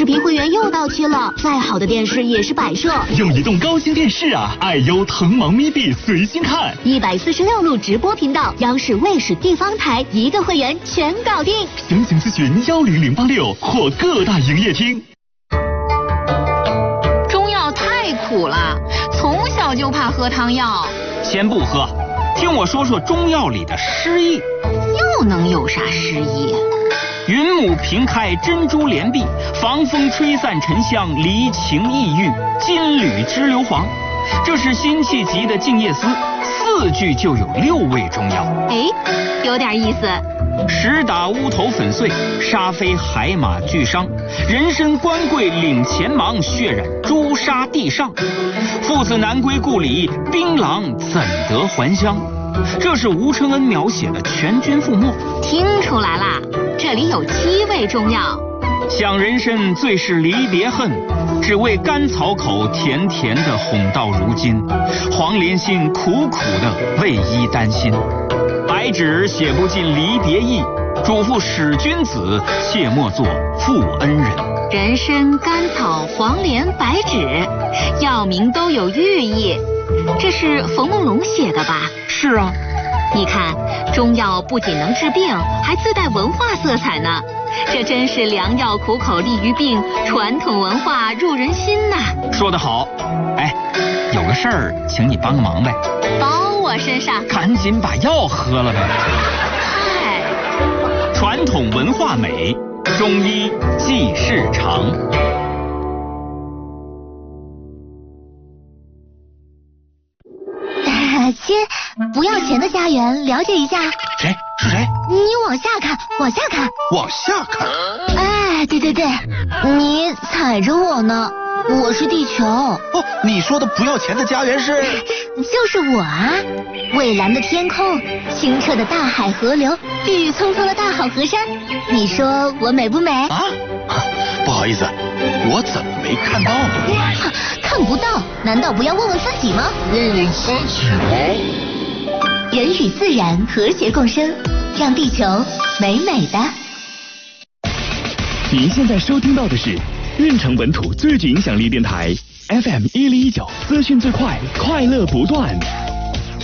频会员又到期了，再好的电视也是摆设。 用移动高清电视啊，爱优腾芒咪币随心看 ，146路直播频道，央视、卫视、地方台一个会员全搞定。 详情咨询10086或各大营业厅。 中药太苦了，从小就怕喝汤药。 先不喝，听我说说中药里的诗意。 又能有啥诗意？ 云母平开珍珠帘壁，防风吹散沉香，离情抑郁，金缕织硫磺。这是辛弃疾的《静夜思》，4句就有6味中药。 哎，有点意思。 石打乌头粉碎，沙飞海马俱伤。人参官贵领前忙，血染朱砂地上。父子难归故里，槟榔怎得还乡？这是吴承恩描写的全军覆没。 听出来啦，这里有7味中药。 想人参最是离别恨，只为甘草口甜甜的哄到如今。黄连心苦苦的为伊担心。白纸写不尽离别意，嘱咐使君子，切莫作负恩人。 人参、甘草、黄连、白芷，药名都有寓意。这是冯梦龙写的吧？ 是啊。 你看，中药不仅能治病，还自带文化色彩呢。这真是良药苦口利于病，传统文化入人心呐。 说得好。哎，有个事儿，请你帮个忙呗。 包我身上。 赶紧把药喝了呗。 嗨， 传统文化美，中医记事长。 亲，不要钱的家园，了解一下。 谁？是谁？ 你往下看，往下看， 往下看。 哎，对，你踩着我呢，我是地球。 哦，你说的不要钱的家园是？ 就是我啊！蔚蓝的天空，清澈的大海河流，郁郁葱葱的大好河山，你说我美不美？ 啊？不好意思，我怎么没看到呢？ 看不到，难道不要问问自己吗？ 问问自己吗？ 人与自然和谐共生，让地球美美的。 您现在收听到的是运城本土最具影响力电台 FM 1019，资讯最快，快乐不断。